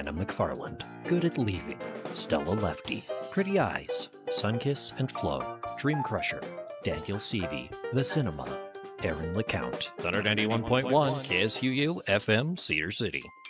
Hannah McFarland, Good at Leaving, Stella Lefty, Pretty Eyes, Sunkiss and Flow, Dream Crusher, Daniel Seavey, The Cinema, Aaron LeCount. Thunder 91.1 KSUU FM, Cedar City.